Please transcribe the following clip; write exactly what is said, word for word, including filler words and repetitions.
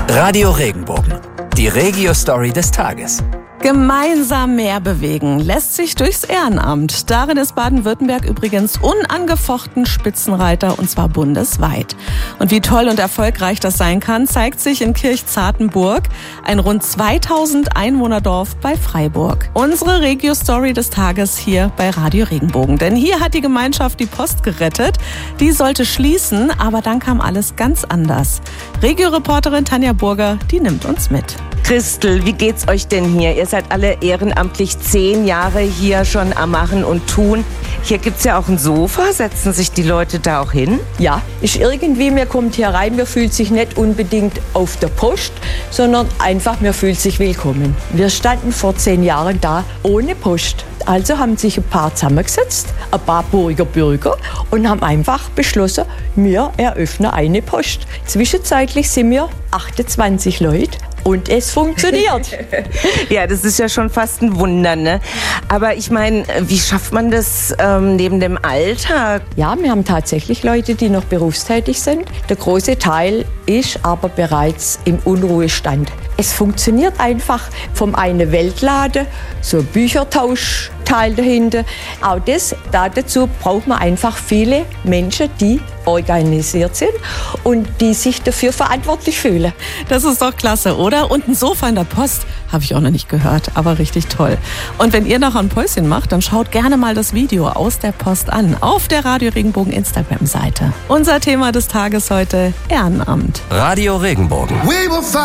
Radio Regenbogen, die Regio-Story des Tages. Gemeinsam mehr bewegen lässt sich durchs Ehrenamt. Darin ist Baden-Württemberg übrigens unangefochten Spitzenreiter, und zwar bundesweit. Und wie toll und erfolgreich das sein kann, zeigt sich in Kirchzartenburg, ein rund zweitausend Einwohnerdorf bei Freiburg. Unsere Regio-Story des Tages hier bei Radio Regenbogen. Denn hier hat die Gemeinschaft die Post gerettet. Die sollte schließen, aber dann kam alles ganz anders. Regio-Reporterin Tanja Burger, die nimmt uns mit. Christel, wie geht's euch denn hier? Ihr seid alle ehrenamtlich zehn Jahre hier schon am Machen und Tun. Hier gibt's ja auch ein Sofa. Setzen sich die Leute da auch hin? Ja, ist irgendwie, man kommt hier rein, man fühlt sich nicht unbedingt auf der Post, sondern einfach, man fühlt sich willkommen. Wir standen vor zehn Jahren da ohne Post. Also haben sich ein paar zusammengesetzt, ein paar Burger Bürger, und haben einfach beschlossen, wir eröffnen eine Post. Zwischenzeitlich sind wir achtundzwanzig Leute. Und es funktioniert. Ja, das ist ja schon fast ein Wunder, ne? Aber ich meine, wie schafft man das ähm, neben dem Alltag? Ja, wir haben tatsächlich Leute, die noch berufstätig sind. Der große Teil ist aber bereits im Unruhestand. Es funktioniert einfach. Vom einen Weltladen, so ein Büchertauschteil dahinter. Auch das, dazu braucht man einfach viele Menschen, die organisiert sind und die sich dafür verantwortlich fühlen. Das ist doch klasse, oder? Und ein Sofa in der Post habe ich auch noch nicht gehört, aber richtig toll. Und wenn ihr noch ein Päuschen macht, dann schaut gerne mal das Video aus der Post an auf der Radio Regenbogen Instagram-Seite. Unser Thema des Tages heute: Ehrenamt. Radio Regenbogen.